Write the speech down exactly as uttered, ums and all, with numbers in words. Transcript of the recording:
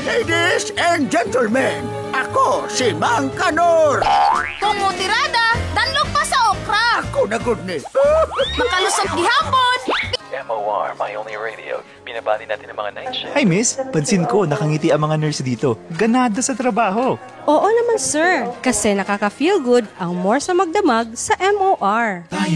Ladies and gentlemen, ako si Mang Kanor. Kung mo tirada, danlog pa sa okra. Ako na good ni. Makalusot gihapon. M O R, my only radio. Binabati natin ang mga night shift. Hi miss, pansin ko nakangiti ang mga nurse dito. Ganado sa trabaho. Oo naman sir, kasi nakaka-feel good ang more sa magdamag sa M O R.